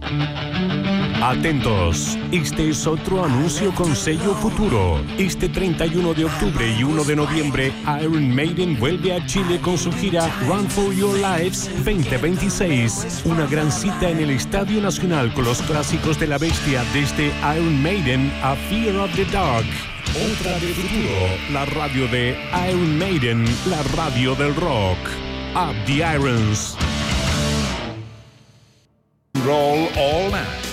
Atentos, este es otro anuncio con sello futuro. Este 31 de octubre y 1 de noviembre, Iron Maiden vuelve a Chile con su gira Run for Your Lives 2026. Una gran cita en el Estadio Nacional con los clásicos de la bestia desde Iron Maiden a Fear of the Dark. Otra de futuro, la radio de Iron Maiden, la radio del rock. Up the Irons. Roll all night.